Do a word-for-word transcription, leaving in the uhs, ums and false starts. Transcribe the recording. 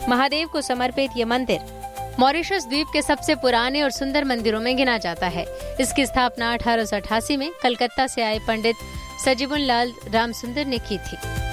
महादेव को समर्पित ये मंदिर मॉरिशस द्वीप के सबसे पुराने और सुंदर मंदिरों में गिना जाता है। इसकी स्थापना अठारह सौ अठासी में कलकत्ता से आए पंडित सजीबुल लाल रामसुंदर ने की थी।